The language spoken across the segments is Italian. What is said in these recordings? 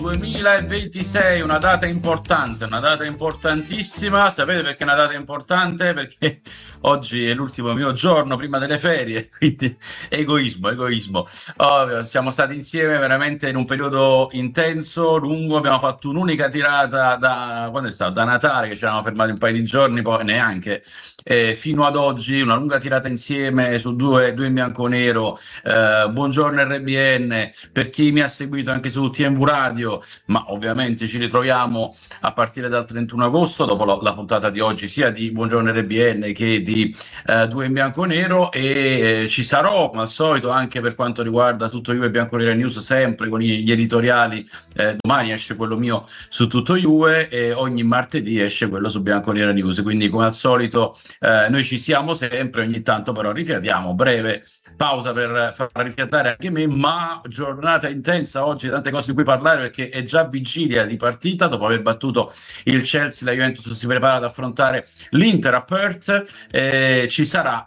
2026, una data importante, una data importantissima. Sapete perché è una data importante? Perché oggi è l'ultimo mio giorno prima delle ferie, quindi egoismo. Siamo stati insieme veramente in un periodo intenso, lungo, abbiamo fatto un'unica tirata quando è stato? Da Natale, che ci eravamo fermati un paio di giorni, poi neanche, fino ad oggi, una lunga tirata insieme su due in bianco-nero. Buongiorno RBN, per chi mi ha seguito anche su TMV Radio, ma ovviamente ci ritroviamo a partire dal 31 agosto dopo la puntata di oggi, sia di Buongiorno RBN che di Due in Bianconero, e ci sarò come al solito anche per quanto riguarda Tutto Juve Bianconero News, sempre con gli editoriali. Domani esce quello mio su Tutto Juve e ogni martedì esce quello su Bianconero News, quindi come al solito noi ci siamo sempre, ogni tanto però rifiatiamo, breve pausa per far rifiatare anche me, ma giornata intensa oggi, tante cose di cui parlare perché è già vigilia di partita. Dopo aver battuto il Chelsea, la Juventus si prepara ad affrontare l'Inter a Perth. Ci sarà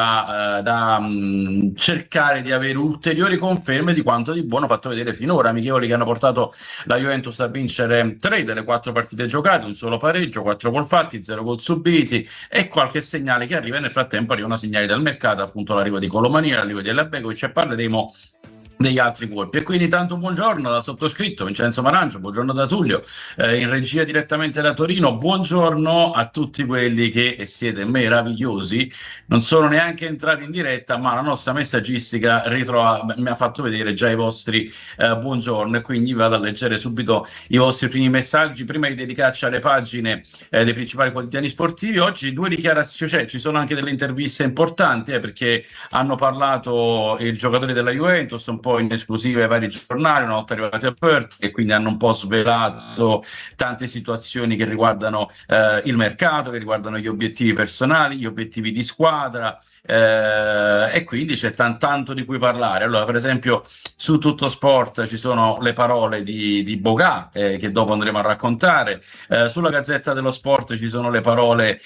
da cercare di avere ulteriori conferme di quanto di buono fatto vedere finora. Amichevoli che hanno portato la Juventus a vincere 3 delle 4 partite giocate, un solo pareggio, 4 gol fatti, 0 gol subiti e qualche segnale che arriva. Nel frattempo arrivano segnali dal mercato, appunto l'arrivo di Colomani, l'arrivo di Begovic, e parleremo degli altri colpi. E quindi tanto buongiorno dal sottoscritto Vincenzo Marangio, buongiorno da Tullio, in regia direttamente da Torino. Buongiorno a tutti quelli che siete meravigliosi, non sono neanche entrati in diretta, ma la nostra messaggistica mi ha fatto vedere già i vostri buongiorno, e quindi vado a leggere subito i vostri primi messaggi prima di dedicarci alle pagine dei principali quotidiani sportivi. Oggi due dichiarazioni, cioè ci sono anche delle interviste importanti, perché hanno parlato i giocatori della Juventus un po' in esclusiva ai vari giornali una volta arrivati a Perth, e quindi hanno un po' svelato tante situazioni che riguardano il mercato, che riguardano gli obiettivi personali, gli obiettivi di squadra, e quindi c'è tanto di cui parlare. Allora, per esempio, su Tutto Sport ci sono le parole di Bogà, che dopo andremo a raccontare. Sulla Gazzetta dello Sport ci sono le parole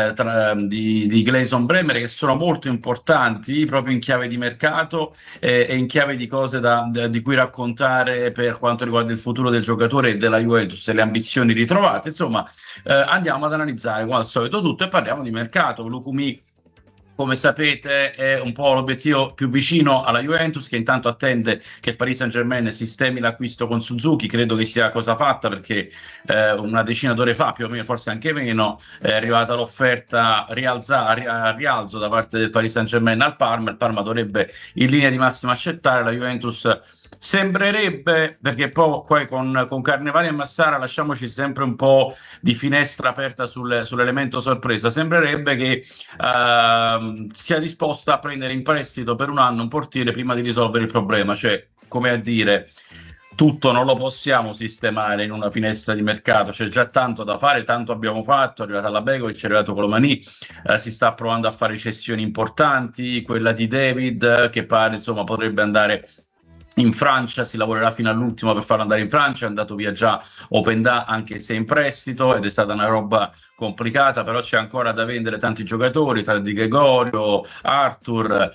di Gleison Bremer, che sono molto importanti proprio in chiave di mercato e in chiave di cose di cui raccontare per quanto riguarda il futuro del giocatore e della Juventus e le ambizioni ritrovate. Insomma, andiamo ad analizzare come al solito tutto e parliamo di mercato. Lukumi, come sapete, è un po' l'obiettivo più vicino alla Juventus, che intanto attende che il Paris Saint-Germain sistemi l'acquisto con Suzuki. Credo che sia cosa fatta, perché una decina d'ore fa, più o meno, forse anche meno, è arrivata l'offerta a rialzo da parte del Paris Saint-Germain al Parma. Il Parma dovrebbe in linea di massima accettare. La Juventus sembrerebbe, perché poi con Carnevali e Massara lasciamoci sempre un po' di finestra aperta sull'elemento sorpresa, sembrerebbe che sia disposta a prendere in prestito per un anno un portiere prima di risolvere il problema. Cioè, come a dire, tutto non lo possiamo sistemare in una finestra di mercato, c'è già tanto da fare, tanto abbiamo fatto, è arrivata la Begovic, è arrivato Colomani, si sta provando a fare cessioni importanti, quella di David che pare insomma potrebbe andare in Francia, si lavorerà fino all'ultimo per farlo andare in Francia. È andato via già Openda, anche se in prestito, ed è stata una roba complicata, però c'è ancora da vendere tanti giocatori, tra Di Gregorio, Arthur,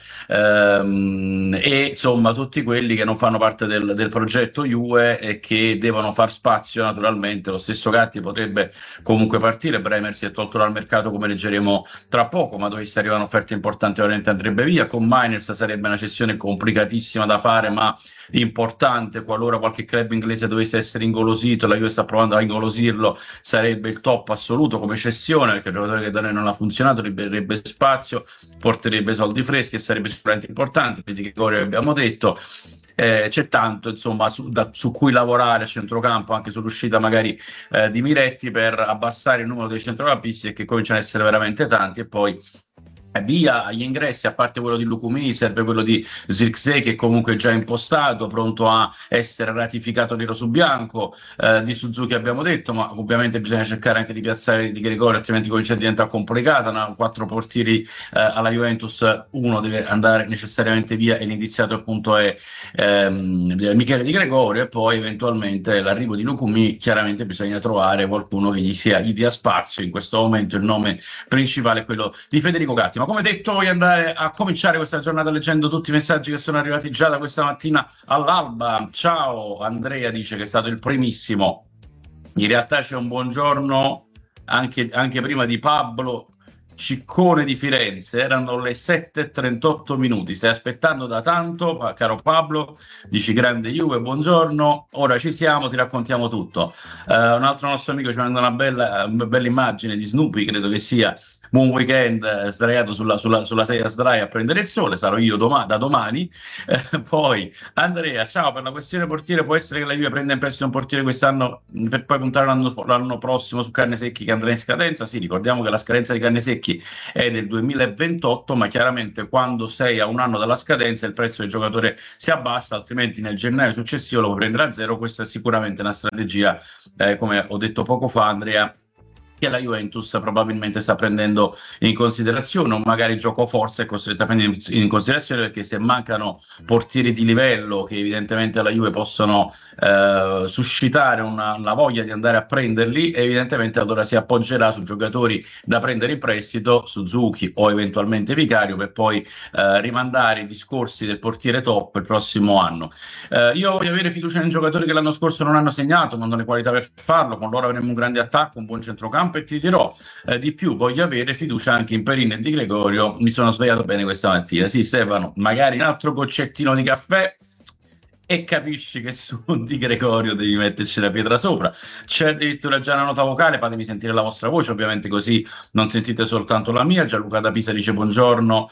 e insomma tutti quelli che non fanno parte del progetto Juve e che devono far spazio naturalmente. Lo stesso Gatti potrebbe comunque partire, Bremer si è tolto dal mercato, come leggeremo tra poco, ma dovesse arrivare un'offerta importante ovviamente andrebbe via. Con Miners sarebbe una cessione complicatissima da fare, ma importante. Qualora qualche club inglese dovesse essere ingolosito, la Juve sta provando a ingolosirlo, sarebbe il top assoluto come cessione, perché il giocatore che da noi non ha funzionato libererebbe spazio, porterebbe soldi freschi e sarebbe sicuramente importante. Di Gregorio abbiamo detto. C'è tanto insomma su cui lavorare a centrocampo, anche sull'uscita magari di Miretti, per abbassare il numero dei centrocampisti, che cominciano ad essere veramente tanti. E poi via agli ingressi, a parte quello di Lukumi, serve quello di Zirkzee, che comunque è già impostato, pronto a essere ratificato nero su bianco. Di Suzuki abbiamo detto, ma ovviamente bisogna cercare anche di piazzare Di Gregorio, altrimenti comincia a diventare complicata. 4 portieri alla Juventus, uno deve andare necessariamente via, e l'iniziato appunto è Michele Di Gregorio, e poi eventualmente l'arrivo di Lukumi. Chiaramente bisogna trovare qualcuno che gli dia spazio. In questo momento il nome principale è quello di Federico Gatti. Ottimo, come detto, voglio andare a cominciare questa giornata leggendo tutti i messaggi che sono arrivati già da questa mattina all'alba. Ciao, Andrea dice che è stato il primissimo. In realtà c'è un buongiorno anche prima di Pablo Ciccone di Firenze, erano le 7:38 minuti, stai aspettando da tanto, caro Pablo, dici grande Juve, buongiorno, ora ci siamo, ti raccontiamo tutto. Un altro nostro amico ci manda una bella immagine di Snoopy, credo che sia buon weekend, sdraiato sulla sedia sdraia a prendere il sole, sarò io da domani. Poi Andrea, ciao, per la questione portiere può essere che la Juve prenda in prestito un portiere quest'anno per poi puntare l'anno prossimo su Cannesecchi che andrà in scadenza? Sì, ricordiamo che la scadenza di Cannesecchi è del 2028, ma chiaramente quando sei a un anno dalla scadenza il prezzo del giocatore si abbassa, altrimenti nel gennaio successivo lo puoi prendere a zero. Questa è sicuramente una strategia, come ho detto poco fa, Andrea, che la Juventus probabilmente sta prendendo in considerazione, o magari gioco forza è costretta a prendere in considerazione, perché se mancano portieri di livello che evidentemente alla Juve possono suscitare una voglia di andare a prenderli, evidentemente allora si appoggerà su giocatori da prendere in prestito, Suzuki o eventualmente Vicario, per poi rimandare i discorsi del portiere top il prossimo anno. Io voglio avere fiducia nei giocatori che l'anno scorso non hanno segnato, ma hanno le qualità per farlo, con loro avremo un grande attacco, un buon centrocampo, e ti dirò di più, voglio avere fiducia anche in Perin e Di Gregorio. Mi sono svegliato bene questa mattina. Sì, Stefano, magari un altro goccettino di caffè e capisci che su Di Gregorio devi metterci la pietra sopra. C'è addirittura già una nota vocale, fatemi sentire la vostra voce, ovviamente, così non sentite soltanto la mia. Gianluca da Pisa dice buongiorno,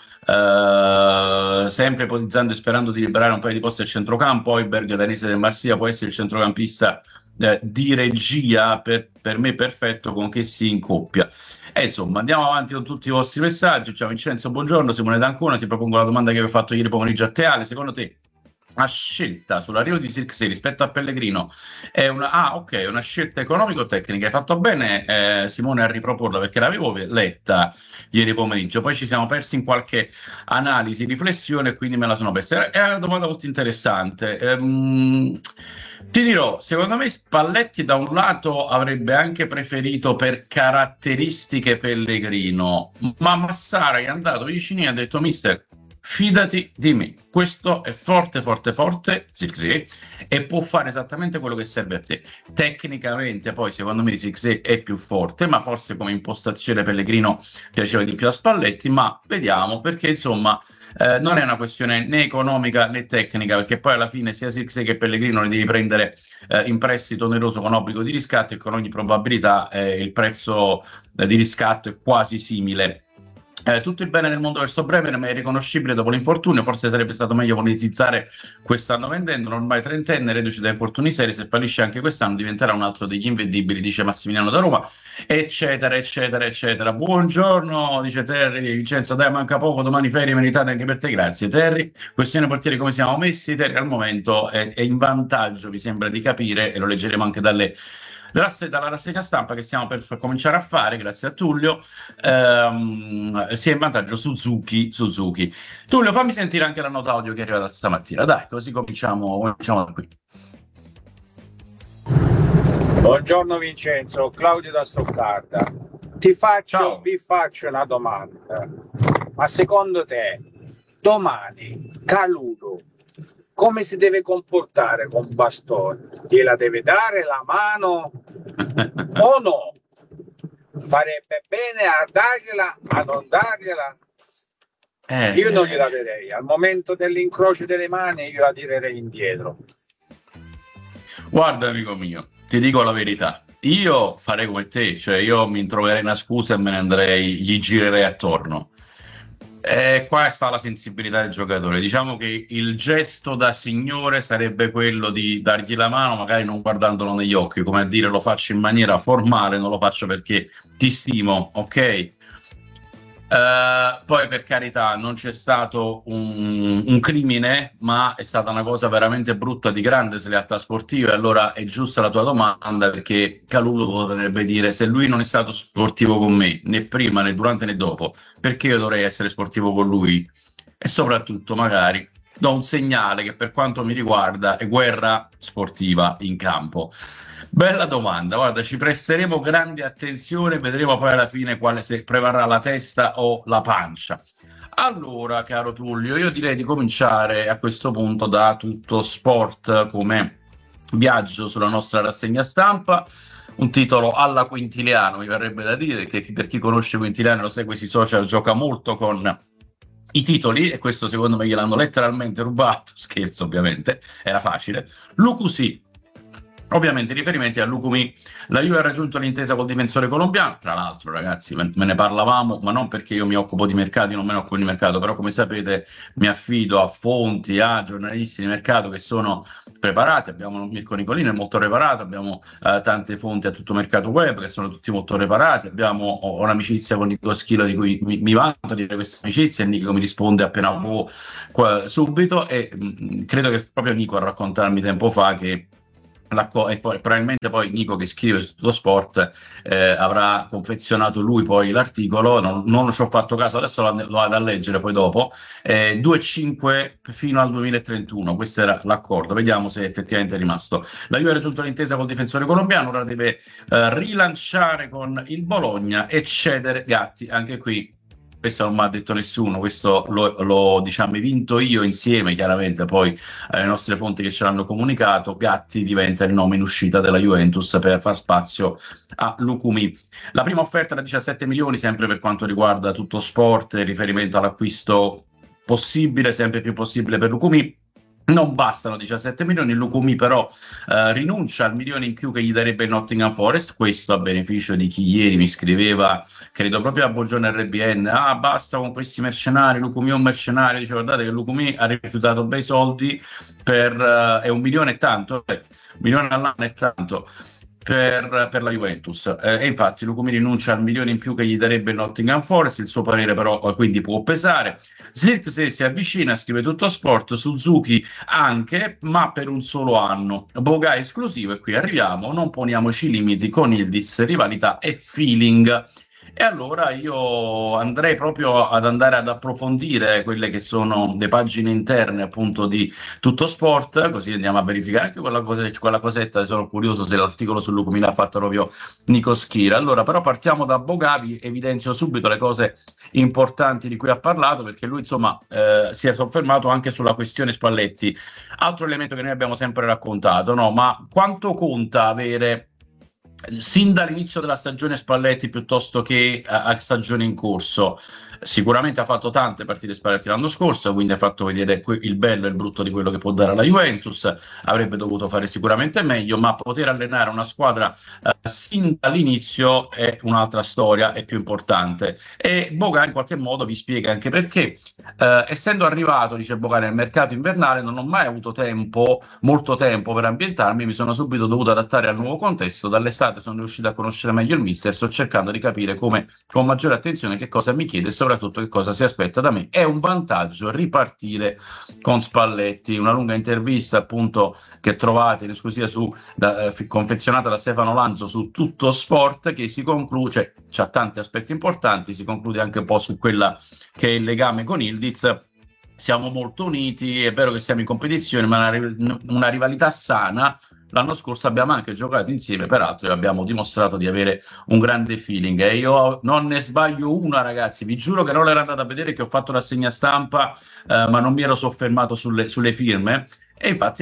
sempre ipotizzando e sperando di liberare un paio di posti al centrocampo. Oiberg, danese del Marsiglia, può essere il centrocampista di regia, per me perfetto, con che si in coppia. Insomma, andiamo avanti con tutti i vostri messaggi. Ciao Vincenzo, buongiorno. Simone D'Ancona, ti propongo la domanda che avevo fatto ieri pomeriggio a Teale. Secondo te la scelta sull'arrivo di Sirkzee rispetto a Pellegrino è una scelta economico-tecnica? Hai fatto bene, Simone, a riproporla, perché l'avevo letta ieri pomeriggio, poi ci siamo persi in qualche analisi, riflessione, e quindi me la sono persa. È una domanda molto interessante. Ti dirò, secondo me Spalletti da un lato avrebbe anche preferito per caratteristiche Pellegrino, ma Massara è andato vicino e ha detto: mister, fidati di me, questo è forte, Sirkzee, e può fare esattamente quello che serve a te. Tecnicamente poi secondo me Sirkzee è più forte, ma forse come impostazione Pellegrino piaceva di più a Spalletti, ma vediamo, perché insomma non è una questione né economica né tecnica, perché poi alla fine sia Sirkzee che Pellegrino li devi prendere in prestito oneroso con obbligo di riscatto, e con ogni probabilità il prezzo di riscatto è quasi simile. Tutto il bene del mondo verso Bremer, ma è riconoscibile dopo l'infortunio. Forse sarebbe stato meglio monetizzare quest'anno vendendo. Ormai trentenne, reduce da infortuni seri, se fallisce anche quest'anno diventerà un altro degli invendibili, dice Massimiliano da Roma, eccetera eccetera eccetera. Buongiorno, dice Terry. Vincenzo, dai, manca poco, domani ferie meritate anche per te. Grazie Terry. Questione portieri, come siamo messi? Terry al momento è in vantaggio, mi sembra di capire, e lo leggeremo anche dalla rassegna stampa che stiamo per cominciare a fare, grazie a Tullio. Si è in vantaggio Suzuki. Tullio, fammi sentire anche la nota audio che è arrivata stamattina, dai, così cominciamo da qui. Buongiorno Vincenzo, Claudio da Stoccarda. Vi faccio una domanda: ma secondo te domani Kalulu come si deve comportare con Bastoni? Gliela deve dare la mano o no? Farebbe bene a dargliela, a non dargliela? Io non gliela darei. Al momento dell'incrocio delle mani io la tirerei indietro. Guarda, amico mio, ti dico la verità. Io farei come te, cioè io mi troverei una scusa e me ne andrei, gli girerei attorno. Qua sta la sensibilità del giocatore. Diciamo che il gesto da signore sarebbe quello di dargli la mano, magari non guardandolo negli occhi, come a dire: lo faccio in maniera formale, non lo faccio perché ti stimo, ok? Poi, per carità, non c'è stato un crimine, ma è stata una cosa veramente brutta, di grande slealtà sportiva. E allora è giusta la tua domanda, perché Kalulu potrebbe dire: se lui non è stato sportivo con me, né prima né durante né dopo, perché io dovrei essere sportivo con lui? E soprattutto magari do un segnale che per quanto mi riguarda è guerra sportiva in campo. Bella domanda, guarda, ci presteremo grande attenzione, vedremo poi alla fine quale se prevarrà la testa o la pancia. Allora, caro Tullio, io direi di cominciare a questo punto da Tutto Sport come viaggio sulla nostra rassegna stampa. Un titolo alla Quintiliano, mi verrebbe da dire, che per chi conosce Quintiliano e lo segue sui social gioca molto con i titoli, e questo secondo me gliel'hanno letteralmente rubato, scherzo ovviamente, era facile. Lucusi, ovviamente riferimenti a Lucumi. La Juve ha raggiunto l'intesa col difensore colombiano, tra l'altro ragazzi me ne parlavamo, ma non perché io mi occupo di mercato, io non me ne occupo di mercato, però come sapete mi affido a fonti, a giornalisti di mercato che sono preparati. Abbiamo Mirko Nicolino, è molto preparato, abbiamo tante fonti a Tutto Mercato Web che sono tutti molto preparati, ho un'amicizia con Nico Schilo di cui mi vanto di questa amicizia, e Nico mi risponde appena può subito, e credo che proprio Nico a raccontarmi tempo fa che e poi, probabilmente poi Nico che scrive su Tutto Sport avrà confezionato lui poi l'articolo, non ci ho fatto caso, adesso lo vado a leggere poi dopo, 2,5 fino al 2031, questo era l'accordo, vediamo se effettivamente è rimasto. La Juve ha raggiunto l'intesa col difensore colombiano, ora deve rilanciare con il Bologna e cedere Gatti, anche qui questo non mi ha detto nessuno, questo l'ho diciamo vinto io insieme chiaramente poi alle nostre fonti che ce l'hanno comunicato. Gatti diventa il nome in uscita della Juventus per far spazio a Lucumi. La prima offerta da 17 milioni, sempre per quanto riguarda Tutto Sport, riferimento all'acquisto possibile, sempre più possibile per Lucumi. Non bastano 17 milioni, Lucumi però rinuncia al milione in più che gli darebbe il Nottingham Forest, questo a beneficio di chi ieri mi scriveva, credo proprio a Buongiorno RBN, basta con questi mercenari, Lucumi è un mercenario, dice guardate che Lucumi ha rifiutato bei soldi per, è 1 milione e tanto, 1 milione all'anno è tanto, per la Juventus, e infatti Lucumi rinuncia al milione in più che gli darebbe il Nottingham Forest, il suo parere però quindi può pesare. Zirkzee si avvicina, scrive Tutto Sport, Suzuki anche, ma per un solo anno, Boga esclusivo, e qui arriviamo, non poniamoci limiti con Yildiz, rivalità e feeling. E allora io andrei proprio ad andare ad approfondire quelle che sono le pagine interne appunto di Tutto Sport, così andiamo a verificare anche quella cosetta, sono curioso se l'articolo su Lucumi l'ha fatto proprio Nico Schira. Allora però partiamo da Bogavi, evidenzio subito le cose importanti di cui ha parlato, perché lui insomma si è soffermato anche sulla questione Spalletti, altro elemento che noi abbiamo sempre raccontato, no? Ma quanto conta avere sin dall'inizio della stagione Spalletti piuttosto che a stagione in corso? Sicuramente ha fatto tante partite Spalletti l'anno scorso, quindi ha fatto vedere il bello e il brutto di quello che può dare alla Juventus, avrebbe dovuto fare sicuramente meglio, ma poter allenare una squadra sin dall'inizio è un'altra storia, è più importante. E Boga in qualche modo vi spiega anche perché, essendo arrivato, dice Boga, nel mercato invernale, non ho mai avuto molto tempo per ambientarmi, mi sono subito dovuto adattare al nuovo contesto, dall'estate sono riuscito a conoscere meglio il mister, sto cercando di capire come con maggiore attenzione che cosa mi chiede e soprattutto che cosa si aspetta da me. È un vantaggio ripartire con Spalletti. Una lunga intervista appunto che trovate in esclusiva confezionata da Stefano Lanzo su Tutto Sport, che si conclude, c'ha tanti aspetti importanti, si conclude anche un po' su quella che è il legame con Yildiz. Siamo molto uniti, è vero che siamo in competizione, ma una rivalità sana. L'anno scorso abbiamo anche giocato insieme, peraltro, e abbiamo dimostrato di avere un grande feeling. E io non ne sbaglio una, ragazzi. Vi giuro che non l'ero andato a vedere, che ho fatto la segna stampa, ma non mi ero soffermato sulle firme. E infatti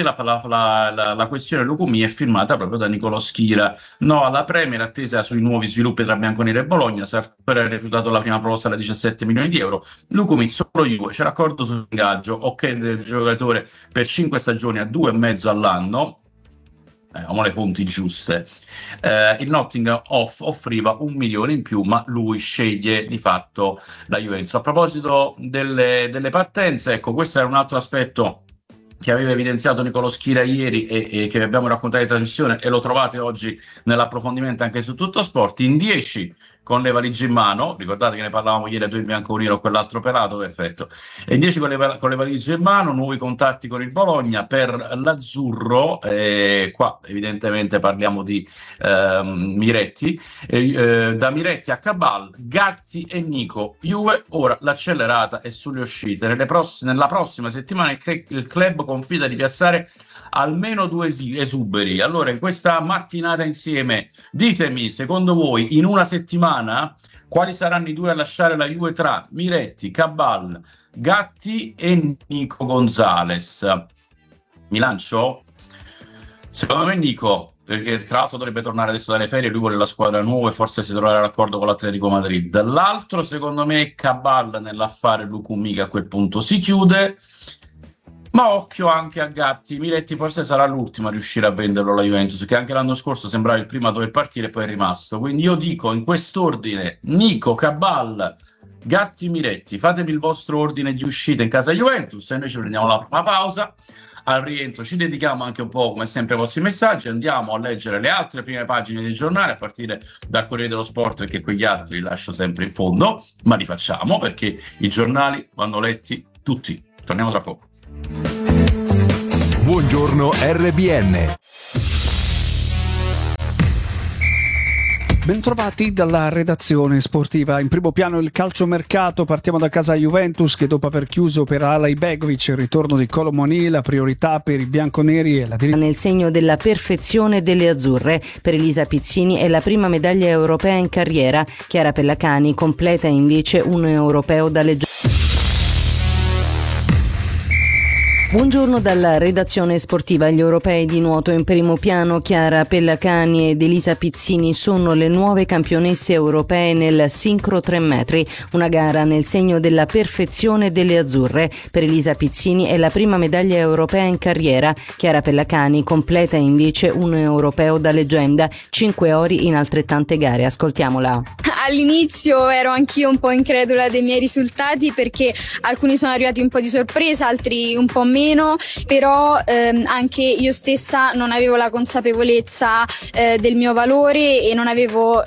la questione Lucumi è firmata proprio da Nicolò Schira. No alla Premier, attesa sui nuovi sviluppi tra Bianconeri e Bologna. Sartori ha rifiutato la prima proposta da 17 milioni di euro. Lucumi solo Juve, c'è l'accordo sull'ingaggio, ok del giocatore per 5 stagioni a 2,5 all'anno. Amo le fonti giuste. Il Nottingham offriva 1 milione in più, ma lui sceglie di fatto la Juventus. A proposito delle partenze, ecco, questo è un altro aspetto che aveva evidenziato Nicolò Schira ieri e che abbiamo raccontato in trasmissione, e lo trovate oggi nell'approfondimento anche su Tutto Sport. In 10 con le valigie in mano, ricordate che ne parlavamo ieri, 2 in bianco nero, quell'altro pelato, perfetto, e in 10 con le valigie in mano, nuovi contatti con il Bologna per l'azzurro, qua evidentemente parliamo di Miretti, da Miretti a Cabal, Gatti e Nico. Juve, ora l'accelerata è sulle uscite, nella prossima settimana il club confida di piazzare almeno 2 esuberi. Allora, in questa mattinata insieme, ditemi, secondo voi, in una settimana, quali saranno i 2 a lasciare la Juve tra Miretti, Cabal, Gatti e Nico Gonzalez? Mi lancio? Secondo me Nico, perché tra l'altro dovrebbe tornare adesso dalle ferie, lui vuole la squadra nuova e forse si troverà d'accordo con l'Atletico Madrid. L'altro, secondo me, Cabal nell'affare Lucumi, che a quel punto si chiude. Ma occhio anche a Gatti. Miretti forse sarà l'ultimo a riuscire a venderlo alla Juventus, che anche l'anno scorso sembrava il primo a dover partire e poi è rimasto. Quindi io dico in quest'ordine: Nico, Cabal, Gatti, Miretti. Fatemi il vostro ordine di uscita in casa Juventus e noi ci prendiamo la prima pausa. Al rientro ci dedichiamo anche un po', come sempre, ai vostri messaggi. Andiamo a leggere le altre prime pagine dei giornali, a partire dal Corriere dello Sport, perché quegli altri li lascio sempre in fondo, ma li facciamo perché i giornali vanno letti tutti. Torniamo tra poco. Buongiorno RBN. Bentrovati dalla redazione sportiva. In primo piano il calciomercato. Partiamo da casa Juventus, che dopo aver chiuso per Alay Begovic il ritorno di Kolo Muani, la priorità per i bianconeri è la nel segno della perfezione delle azzurre. Per Elisa Pizzini è la prima medaglia europea in carriera. Chiara Pellacani completa invece un europeo da leggenda. Buongiorno dalla redazione sportiva. Gli europei di nuoto in primo piano. Chiara Pellacani ed Elisa Pizzini sono le nuove campionesse europee nel sincro 3 metri, una gara nel segno della perfezione delle azzurre. Per Elisa Pizzini è la prima medaglia europea in carriera. Chiara Pellacani completa invece un europeo da leggenda, 5 ori in altrettante gare. Ascoltiamola. All'inizio ero anch'io un po' incredula dei miei risultati, perché alcuni sono arrivati un po' di sorpresa, altri un po' meno, però anche io stessa non avevo la consapevolezza del mio valore e non avevo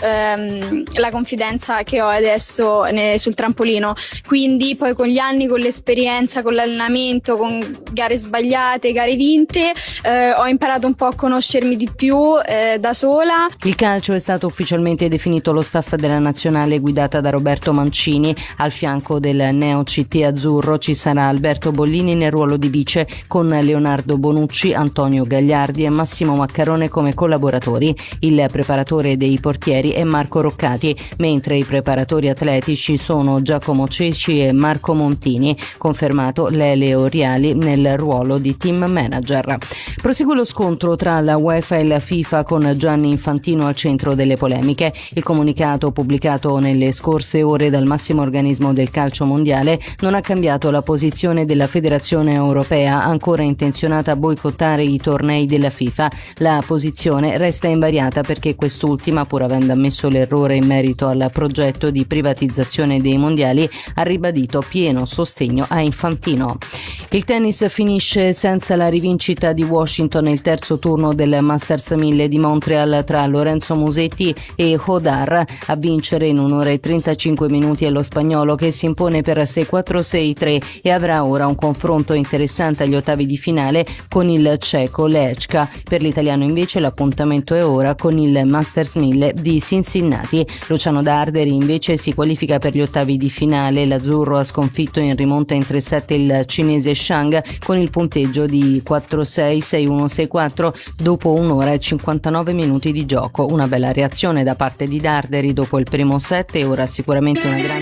la confidenza che ho adesso sul trampolino. Quindi poi con gli anni, con l'esperienza, con l'allenamento, con gare sbagliate, gare vinte, ho imparato un po' a conoscermi di più da sola. Il calcio è stato ufficialmente definito lo staff della nazionale guidata da Roberto Mancini. Al fianco del neo CT azzurro ci sarà Alberto Bollini nel ruolo di vice, con Leonardo Bonucci, Antonio Gagliardi e Massimo Maccarone come collaboratori. Il preparatore dei portieri è Marco Roccati, mentre i preparatori atletici sono Giacomo Ceci e Marco Montini. Confermato Lele Oriali nel ruolo di team manager. Prosegue lo scontro tra la UEFA e la FIFA, con Gianni Infantino al centro delle polemiche. Il comunicato pubblicato nelle scorse ore dal massimo organismo del calcio mondiale non ha cambiato la posizione della Federazione Europea, ancora intenzionata a boicottare i tornei della FIFA. La posizione resta invariata perché quest'ultima, pur avendo ammesso l'errore in merito al progetto di privatizzazione dei mondiali, ha ribadito pieno sostegno a Infantino. Il tennis finisce senza la rivincita di Washington il terzo turno del Masters 1000 di Montreal tra Lorenzo Musetti e Hodar. A vincere in 1 ora e 35 minuti è lo spagnolo, che si impone per 6-4, 6-3 e avrà ora un confronto interessante agli ottavi di finale con il ceco Lechka. Per l'italiano invece l'appuntamento è ora con il Masters 1000 di Cincinnati. Luciano Darderi invece si qualifica per gli ottavi di finale. L'azzurro ha sconfitto in rimonta in 3-7 il cinese Shang con il punteggio di 4-6, 6-1, 6-4 dopo 1 ora e 59 minuti di gioco. Una bella reazione da parte di Darderi dopo il primo set e ora sicuramente una grande...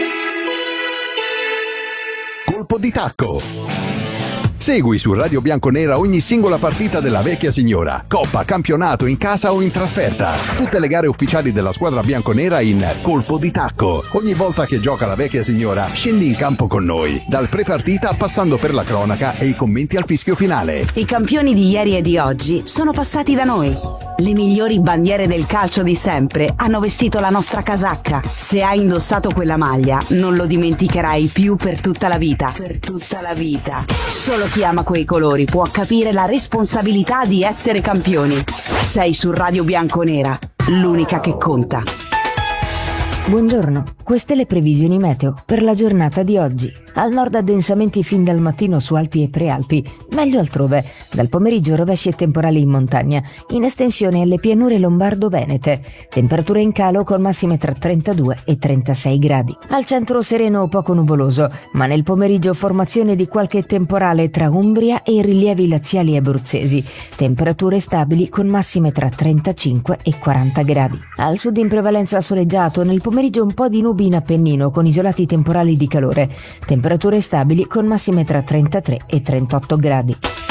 Colpo di tacco. Segui su Radio Bianconera ogni singola partita della vecchia signora, coppa, campionato, in casa o in trasferta. Tutte le gare ufficiali della squadra bianconera in Colpo di tacco. Ogni volta che gioca la vecchia signora, scendi in campo con noi, dal pre-partita passando per la cronaca e i commenti al fischio finale. I campioni di ieri e di oggi sono passati da noi. Le migliori bandiere del calcio di sempre hanno vestito la nostra casacca. Se hai indossato quella maglia, non lo dimenticherai più per tutta la vita. Per tutta la vita. Solo chi ama quei colori può capire la responsabilità di essere campioni. Sei su Radio Bianconera, l'unica che conta. Buongiorno, queste le previsioni meteo per la giornata di oggi. Al nord addensamenti fin dal mattino su Alpi e Prealpi, meglio altrove. Dal pomeriggio rovesci e temporali in montagna, in estensione alle pianure lombardo-venete. Temperature in calo con massime tra 32 e 36 gradi. Al centro sereno poco nuvoloso, ma nel pomeriggio formazione di qualche temporale tra Umbria e i rilievi laziali abruzzesi. Temperature stabili con massime tra 35 e 40 gradi. Al sud in prevalenza soleggiato, nel pomeriggio un po' di nubi in Appennino con isolati temporali di calore. Temperature stabili con massime tra 33 e 38 gradi.